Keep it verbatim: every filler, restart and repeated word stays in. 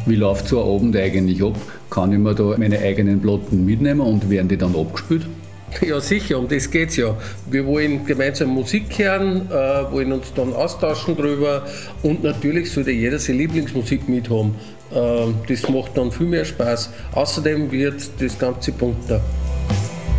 Wie läuft so ein Abend eigentlich ab? Kann ich mir da meine eigenen Platten mitnehmen und werden die dann abgespielt? Ja, sicher, um das geht's ja. Wir wollen gemeinsam Musik hören, äh, wollen uns dann austauschen drüber und natürlich sollte jeder seine Lieblingsmusik mithaben. Äh, das macht dann viel mehr Spaß. Außerdem wird das Ganze bunter.